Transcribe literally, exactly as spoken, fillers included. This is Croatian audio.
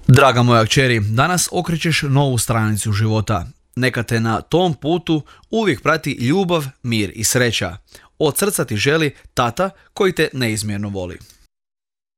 Draga moja kćeri, danas okrećeš novu stranicu života. Neka te na tom putu uvijek prati ljubav, mir i sreća. Od srca ti želi tata koji te neizmjerno voli.